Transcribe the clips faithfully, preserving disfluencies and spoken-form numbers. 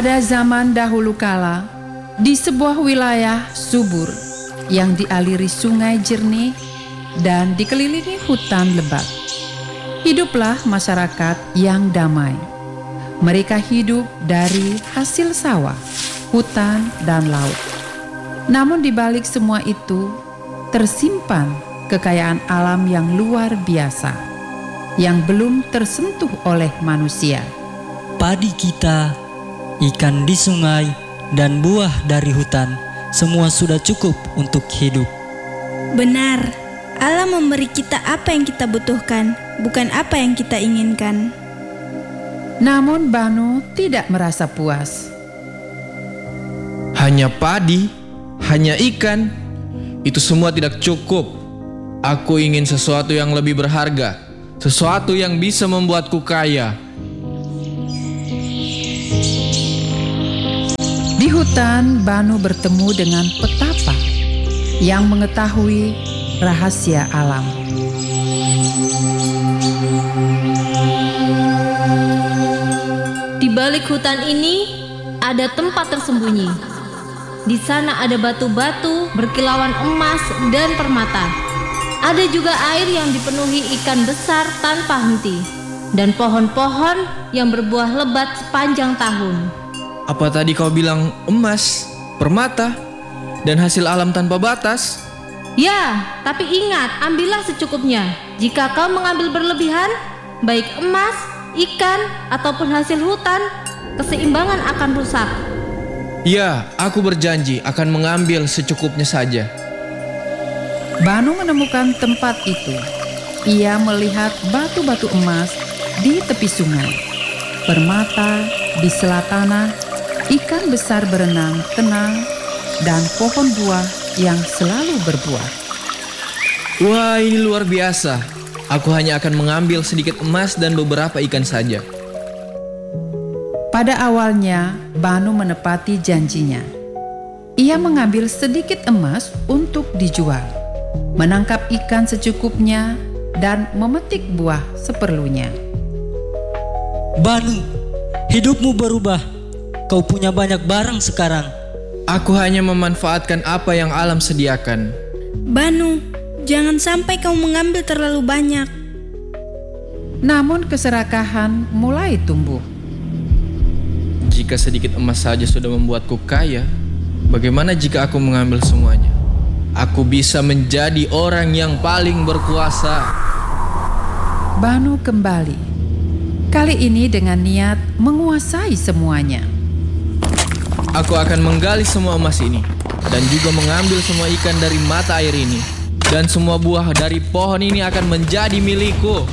Pada zaman dahulu kala, di sebuah wilayah subur yang dialiri sungai jernih dan dikelilingi hutan lebat, hiduplah masyarakat yang damai. Mereka hidup dari hasil sawah, hutan, dan laut. Namun di balik semua itu, tersimpan kekayaan alam yang luar biasa, yang belum tersentuh oleh manusia. Padi kita, ikan di sungai, dan buah dari hutan, semua sudah cukup untuk hidup. Benar, Allah memberi kita apa yang kita butuhkan, bukan apa yang kita inginkan. Namun Banu tidak merasa puas. Hanya padi, hanya ikan, itu semua tidak cukup. Aku ingin sesuatu yang lebih berharga, sesuatu yang bisa membuatku kaya. Di hutan, Banu bertemu dengan petapa yang mengetahui rahasia alam. Di balik hutan ini ada tempat tersembunyi. Di sana ada batu-batu berkilauan emas dan permata. Ada juga air yang dipenuhi ikan besar tanpa henti, dan pohon-pohon yang berbuah lebat sepanjang tahun. Apa tadi kau bilang emas, permata, dan hasil alam tanpa batas? Ya, tapi ingat, ambillah secukupnya. Jika kau mengambil berlebihan, baik emas, ikan, ataupun hasil hutan, keseimbangan akan rusak. Ya, aku berjanji akan mengambil secukupnya saja. Banu menemukan tempat itu. Ia melihat batu-batu emas di tepi sungai, permata di sela tanah, ikan besar berenang tenang, dan pohon buah yang selalu berbuah. Wah, ini luar biasa. Aku hanya akan mengambil sedikit emas dan beberapa ikan saja. Pada awalnya, Banu menepati janjinya. Ia mengambil sedikit emas untuk dijual, menangkap ikan secukupnya, dan memetik buah seperlunya. Banu, hidupmu berubah. Kau punya banyak barang sekarang. Aku hanya memanfaatkan apa yang alam sediakan. Banu, jangan sampai kau mengambil terlalu banyak. Namun keserakahan mulai tumbuh. Jika sedikit emas saja sudah membuatku kaya, bagaimana jika aku mengambil semuanya? Aku bisa menjadi orang yang paling berkuasa. Banu kembali, kali ini dengan niat menguasai semuanya. Aku akan menggali semua emas ini, dan juga mengambil semua ikan dari mata air ini, dan semua buah dari pohon ini akan menjadi milikku.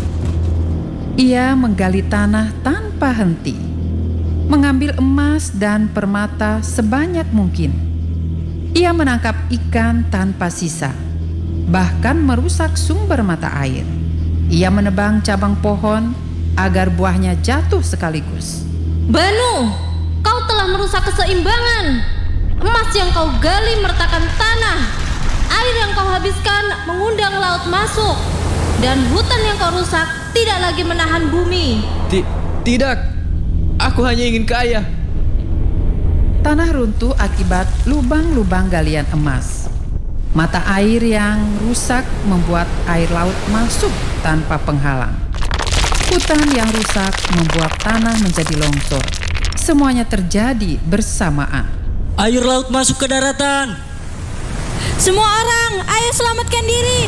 Ia menggali tanah tanpa henti, mengambil emas dan permata sebanyak mungkin. Ia menangkap ikan tanpa sisa, bahkan merusak sumber mata air. Ia menebang cabang pohon agar buahnya jatuh sekaligus. Banu, kau telah merusak keseimbangan. Emas yang kau gali meretakan tanah. Air yang kau habiskan mengundang laut masuk. Dan hutan yang kau rusak tidak lagi menahan bumi. Ti- Tidak, aku hanya ingin kaya. Tanah runtuh akibat lubang-lubang galian emas. Mata air yang rusak membuat air laut masuk tanpa penghalang. Hutan yang rusak membuat tanah menjadi longsor. Semuanya terjadi bersamaan. Air laut masuk ke daratan. Semua orang, ayo selamatkan diri.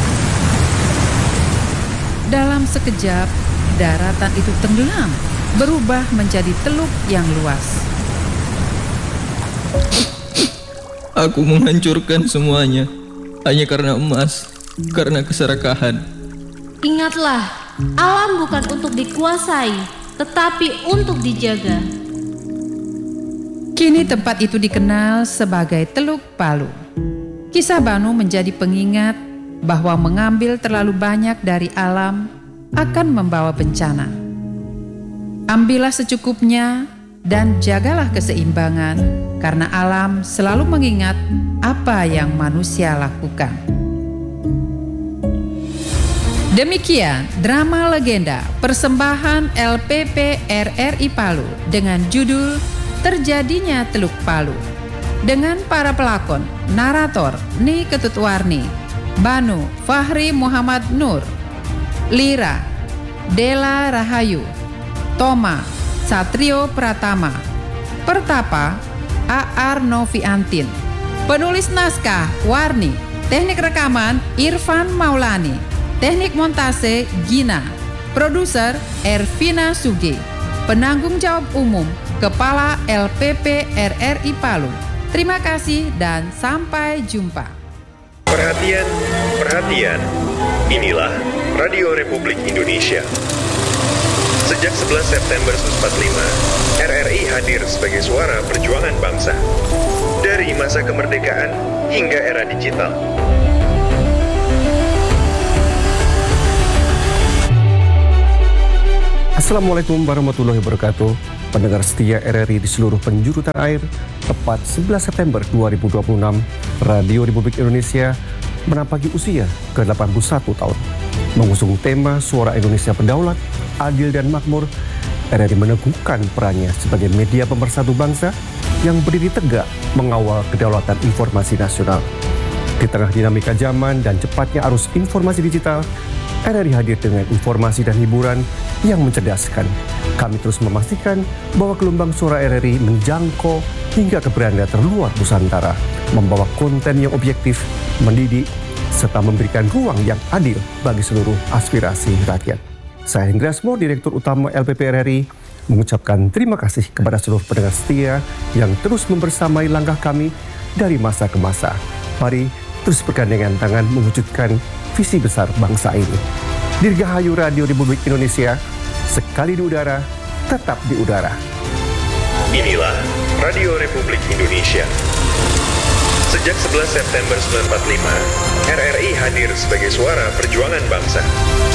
Dalam sekejap, daratan itu tenggelam, berubah menjadi teluk yang luas. Aku menghancurkan semuanya hanya karena emas, karena keserakahan. Ingatlah, alam bukan untuk dikuasai, tetapi untuk dijaga. Kini tempat itu dikenal sebagai Teluk Palu. Kisah Banu menjadi pengingat bahwa mengambil terlalu banyak dari alam akan membawa bencana. Ambillah secukupnya dan jagalah keseimbangan, karena alam selalu mengingat apa yang manusia lakukan. Demikian drama legenda persembahan L P P R R I Palu dengan judul Terjadinya Teluk Palu. Dengan para pelakon, narator Ni Ketutwarni, Banu Fahri Muhammad Nur, Lira Dela Rahayu, Toma Satrio Pratama, Pertapa A R Noviantin. Penulis naskah Warni, teknik rekaman Irfan Maulani, teknik montase Gina, produser Ervina Sugi, penanggung jawab umum Kepala L P P R R I Palu. Terima kasih dan sampai jumpa. Perhatian, perhatian. Inilah Radio Republik Indonesia. Sejak sebelas September seribu sembilan ratus empat puluh lima, R R I hadir sebagai suara perjuangan bangsa. Dari masa kemerdekaan hingga era digital. Assalamualaikum warahmatullahi wabarakatuh. Pendengar setia R R I di seluruh penjuru tanah air, tepat sebelas September dua ribu dua puluh enam, Radio Republik Indonesia menampaki usia ke delapan puluh satu tahun. Mengusung tema Suara Indonesia Berdaulat, Adil dan Makmur, R R I meneguhkan perannya sebagai media pemersatu bangsa yang berdiri tegak mengawal kedaulatan informasi nasional. Di tengah dinamika zaman dan cepatnya arus informasi digital, R R I hadir dengan informasi dan hiburan yang mencerdaskan. Kami terus memastikan bahwa gelombang suara R R I menjangkau hingga ke beranda terluar Nusantara, membawa konten yang objektif, mendidik, serta memberikan ruang yang adil bagi seluruh aspirasi rakyat. Saya Hendriasmo, Direktur Utama L P P R R I, mengucapkan terima kasih kepada seluruh pendengar setia yang terus membersamai langkah kami dari masa ke masa. Mari terus bergandengan tangan mewujudkan visi besar bangsa ini. Dirgahayu Radio Republik Indonesia, sekali di udara, tetap di udara. Inilah Radio Republik Indonesia. Sejak sebelas September seribu sembilan ratus empat puluh lima, R R I hadir sebagai suara perjuangan bangsa.